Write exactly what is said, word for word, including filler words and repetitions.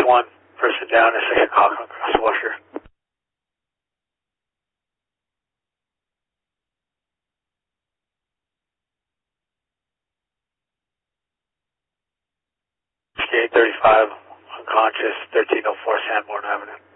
one, person down at Second Cochran across the washer. eight thirty-five, unconscious, thirteen oh four Sanborn Avenue.